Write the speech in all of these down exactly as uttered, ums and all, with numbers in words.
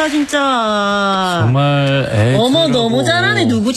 잘한다 진짜. 정말 애. 어머 너무 잘하네. 누구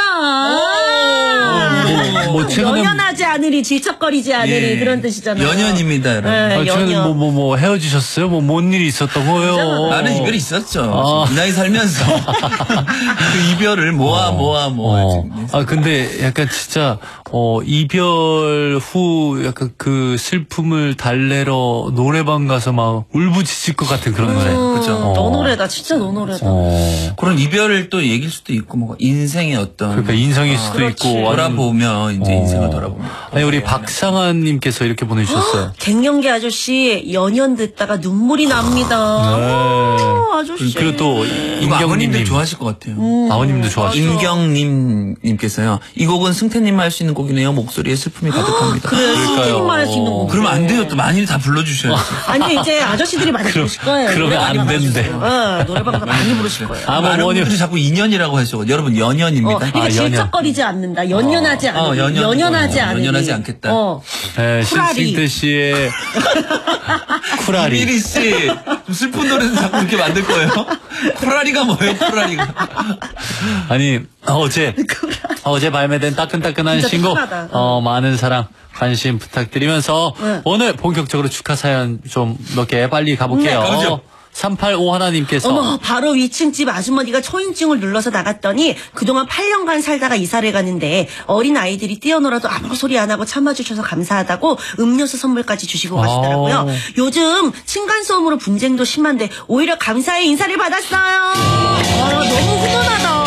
친구야? 뭐, 뭐 최근에 연연하지 않으리 질척거리지 않으리 예. 그런 뜻이잖아요. 연연입니다, 여러분. 네, 아, 최근에 연연. 뭐, 뭐, 뭐 헤어지셨어요? 뭐 뭔 일이 있었던 거예요? 많은 이별이 있었죠. 아. 이 나이 살면서 그 이별을 모아 모아 모아. 어. 아 근데 약간 진짜 어 이별 후 약간 그 슬픔을 달래러 노래방 가서 막 울부짖을 것 같은 그런 노래. 음, 그죠. 너 어. 노래다 진짜 너 노래다. 어. 그런 이별을 또 얘기일 수도 있고 뭐 인생의 어떤 그러니까 인성일 수도 그렇지. 있고 돌아보며 이제 어. 인생을 돌아보며. 아니 우리 박상아님께서 이렇게 보내주셨어요. 갱년기 아저씨 연연 듣다가 눈물이 납니다. 어, 아저씨. 그리고 또 이거 아버님들 임경님님 좋아하실 것 같아요. 아버님도 좋아하시죠. 임경님 님께서요. 이 곡은 승태님만 할 수 있는 곡이네요. 목소리에 슬픔이 가득합니다. 그래, 그러니까요. 승태님만 할 수 있는 거. 그러면 안 돼요. 또 많이 다 불러주셔야지. 아니 이제 아저씨들이 많이 부르실 거예요. 그러면 노래 안 많이 된대. 부르시고. 어, 노래방에서 많이 부르실 거예요. 아, 뭐 많은 뭐니 분들이 자꾸 인연이라고 하시고 여러분 연연입니다. 어, 그러니까 아, 연연. 질척거리지 않는다. 연연하지 않는다. 어, 연연. 연연하지 어, 않는다. 연연하지 않겠다. 어. 네, 쿠라리. 신승태 씨의 쿠라리. 이미리 씨, 좀 슬픈 노래는 자꾸 이렇게 만들 거예요? 코라리가 뭐예요, 코라리가? 아니 어제 어제 발매된 따끈따끈한 진짜 신곡 따끈하다. 어, 많은 사랑 관심 부탁드리면서 네. 오늘 본격적으로 축하 사연 좀 몇 개 빨리 가볼게요. 네. 가보죠. 삼팔오 하나님께서 어머, 바로 위층 집 아주머니가 초인증을 눌러서 나갔더니 그동안 팔 년간 살다가 이사를 가는데 어린 아이들이 뛰어놀아도 아무 소리 안 하고 참아주셔서 감사하다고 음료수 선물까지 주시고 가시더라고요. 아. 요즘 층간소음으로 분쟁도 심한데 오히려 감사의 인사를 받았어요. 아, 너무 훈훈하다.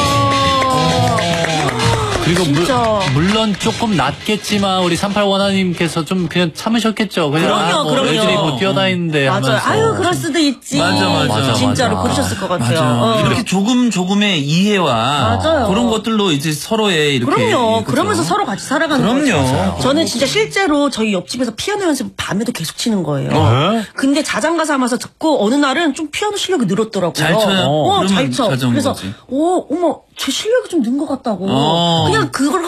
그리고 물, 진짜. 물론 조금 낮겠지만 우리 삼팔오 하나님께서 좀 그냥 참으셨겠죠. 그냥 그럼요, 아, 뭐 그럼요. 애들이 뭐 뛰어다니는데 맞아요. 하면서. 아유, 그럴 수도 있지. 맞아, 맞아. 맞아, 진짜로 맞아. 그러셨을 것 같아요. 맞아요. 어. 이렇게 조금 조금의 이해와 맞아요. 그런 것들로 이제 서로의 이렇게. 그럼요. 그죠? 그러면서 서로 같이 살아가는 그럼요. 거죠. 저는 진짜 실제로 저희 옆집에서 피아노 연습 밤에도 계속 치는 거예요. 어? 근데 자장가 삼아서 듣고 어느 날은 좀 피아노 실력이 늘었더라고요. 잘 쳐요? 어, 잘 그러면 쳐. 자전거지. 그래서 어, 어머, 제 실력이 좀 는 것 같다고. 어. 그냥 그걸